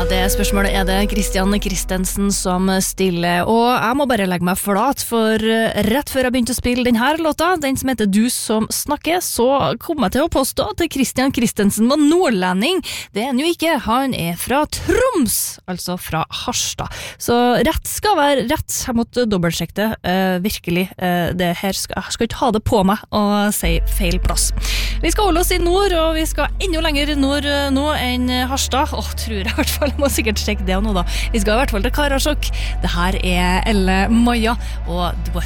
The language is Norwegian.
det spørsmålet det Christian Christensen som stiller, og jeg må bare legge meg flat, for rett før jeg begynte å spille denne låta, den som heter Du som snakker, så kom jeg til å påstå at Christian Christensen var nordlending. Det han jo ikke, han fra Troms, altså fra Harstad. Så rett skal være rett, jeg måtte dobbeltsjekke det, virkelig, det her jeg skal ikke ha det på meg å si feil plass. Vi skal holde oss i nord, og vi skal enda lenger nord nå enn Harstad. Tror jeg I hvert fall, jeg må sikkert sjekke det nå da. Vi skal I hvert fall til Karasjok. Det her Elle Maja, og